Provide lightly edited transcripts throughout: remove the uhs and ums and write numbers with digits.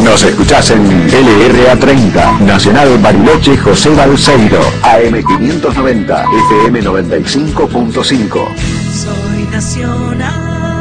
Nos escuchás en LRA30, Nacional Bariloche José Balseiro, AM 590, FM 95.5. Soy nacional.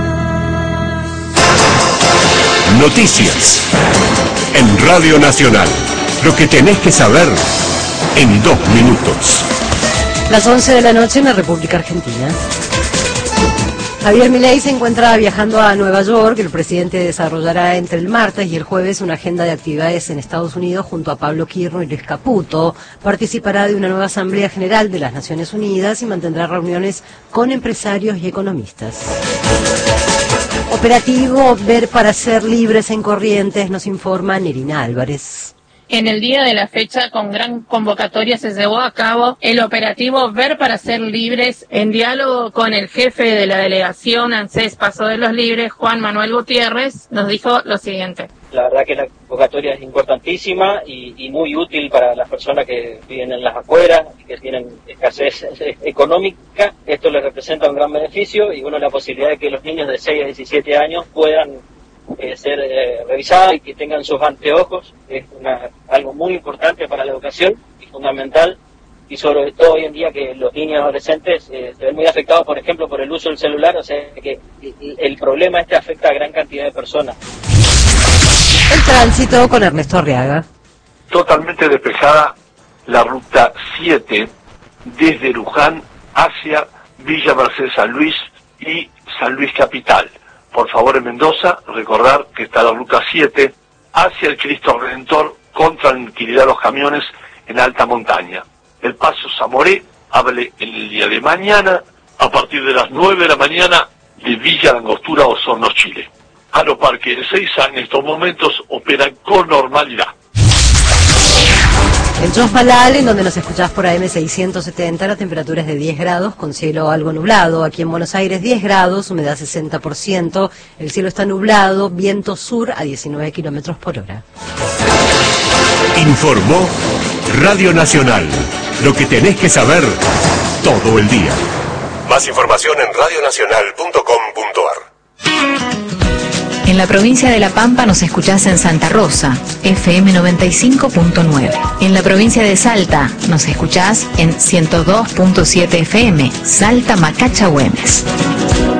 Noticias en Radio Nacional. Lo que tenés que saber en 2 minutos. Las 11 de la noche en la República Argentina. Javier Milei se encuentra viajando a Nueva York. El presidente desarrollará entre el martes y el jueves una agenda de actividades en Estados Unidos junto a Pablo Quirno y Luis Caputo. Participará de una nueva Asamblea General de las Naciones Unidas y mantendrá reuniones con empresarios y economistas. Operativo Ver para Ser Libres en Corrientes, nos informa Nerina Álvarez. En el día de la fecha, con gran convocatoria, se llevó a cabo el operativo Ver para Ser Libres, en diálogo con el jefe de la delegación ANSES Paso de los Libres, Juan Manuel Gutiérrez, nos dijo lo siguiente. La verdad que la convocatoria es importantísima y muy útil para las personas que viven en las afueras, que tienen escasez económica. Esto les representa un gran beneficio y la posibilidad de que los niños de 6 a 17 años puedan ser revisados y que tengan sus anteojos. Es algo muy importante para la educación y fundamental, y sobre todo hoy en día que los niños y adolescentes se ven muy afectados, por ejemplo, por el uso del celular, o sea que el problema afecta a gran cantidad de personas. El tránsito con Ernesto Arriaga. Totalmente despejada la ruta 7 desde Luján hacia Villa Mercedes San Luis y San Luis Capital. Por favor, en Mendoza, recordar que está la ruta 7 hacia el Cristo Redentor con tranquilidad los camiones en alta montaña. El paso Zamoré abre el día de mañana a partir de las 9 de la mañana de Villa Langostura, Osorno, Chile. Aeroparque de Ezeiza en estos momentos operan con normalidad. En Chosmalal, en donde nos escuchás por AM 670, la temperatura es de 10 grados con cielo algo nublado. Aquí en Buenos Aires 10 grados, humedad 60%, el cielo está nublado, viento sur a 19 kilómetros por hora. Informó Radio Nacional. Lo que tenés que saber todo el día. Más información en radionacional.com.ar. En la provincia de La Pampa nos escuchás en Santa Rosa, FM 95.9. En la provincia de Salta nos escuchás en 102.7 FM, Salta Macacha Güemes.